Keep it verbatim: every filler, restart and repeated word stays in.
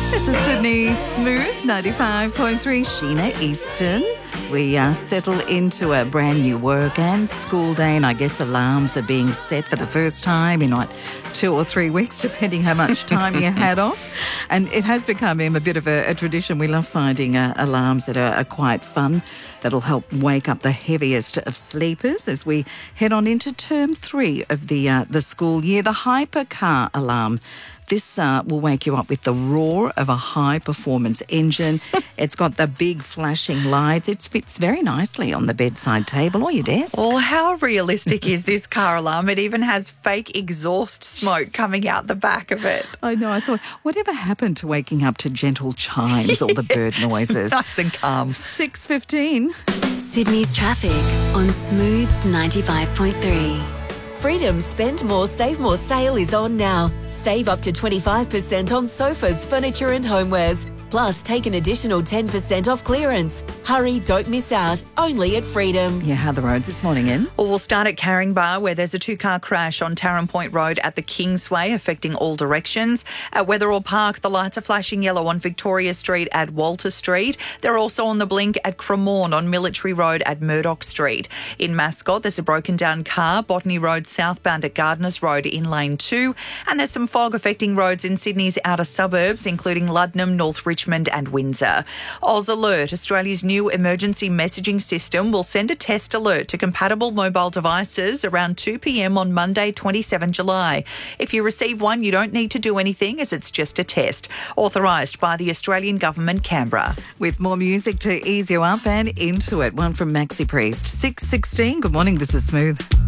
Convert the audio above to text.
This is Sydney Smooth, ninety-five point three, Sheena Easton. We uh, settle into a brand new work and school day, and I guess alarms are being set for the first time in like two or three weeks, depending how much time you had off. And it has become um, a bit of a, a tradition. We love finding uh, alarms that are, are quite fun, that'll help wake up the heaviest of sleepers as we head on into term three of the uh, the school year. The hypercar alarm. This uh, will wake you up with the roar of a high-performance engine. It's got the big flashing lights. It fits very nicely on the bedside table or your desk. Well, how realistic is this car alarm? It even has fake exhaust smoke coming out the back of it. I know. I thought, whatever happened to waking up to gentle chimes, all the bird noises? Nice and calm. six fifteen. Sydney's traffic on Smooth ninety-five point three. Freedom Spend More, Save More sale is on now. Save up to twenty-five percent on sofas, furniture and homewares. Plus, take an additional ten percent off clearance. Hurry, don't miss out. Only at Freedom. Yeah, how are the roads this morning, in? Well, we'll start at Caringbah, where there's a two-car crash on Tarrant Point Road at the Kingsway, affecting all directions. At Wetherall Park, the lights are flashing yellow on Victoria Street at Walter Street. They're also on the blink at Cremorne on Military Road at Murdoch Street. In Mascot, there's a broken-down car, Botany Road southbound at Gardners Road in Lane two. And there's some fog affecting roads in Sydney's outer suburbs, including Luddenham, North Richmond and Windsor. Oz Alert, Australia's new emergency messaging system, will send a test alert to compatible mobile devices around two p.m. on Monday, twenty-seventh of July. If you receive one, you don't need to do anything, as it's just a test. Authorised by the Australian Government, Canberra. With more music to ease you up and into it. One from Maxi Priest. six sixteen. Good morning, this is Smooth.